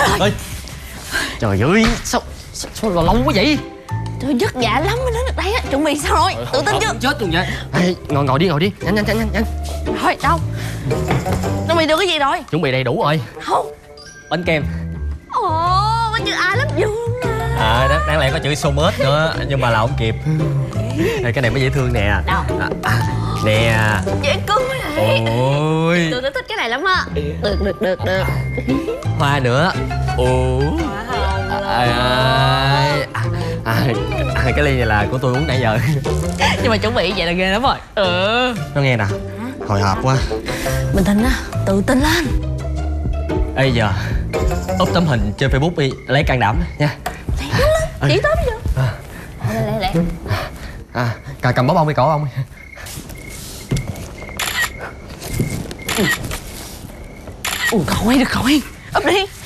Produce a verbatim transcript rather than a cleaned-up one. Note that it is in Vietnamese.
rồi. Ê. Trời ơi, sao, sao, sao lâu quá vậy? Trời, vất vả lắm mới đến được đây á. Chuẩn bị sao rồi? Tự tin chưa? Chết luôn vậy. Ê, ngồi ngồi đi, ngồi đi. Nhanh nhanh nhanh nhanh nhanh. Rồi, đâu? Chuẩn bị được cái gì rồi? Chuẩn bị đầy đủ rồi. Không. Bánh kem. Ồ, bánh chữ A lắm vuông nè. À, đáng, đáng lẽ có chữ so much nữa, nhưng mà là không kịp. Ê, cái này mới dễ thương nè. Đâu? À, à, nè. Dễ cưng quá vậy. Ôi. Tôi thích cái này lắm á. Được, được, được, được. Hoa nữa. Ồ. À, à, à, à, cái ly này là của tôi uống nãy giờ. Nhưng mà chuẩn bị vậy là ghê lắm rồi. Ừ. Nó nghe nè, hồi hộp quá. Bình tĩnh á, tự tin lên. Ê giờ up tấm hình trên Facebook đi, lấy can đảm nha. Lên, chỉ tới bây giờ. À. Lẹ, lẹ, lẹ. À, cầm, cầm bó bông đi, cổ bông. Ừ, khỏi được khỏi. Up đi.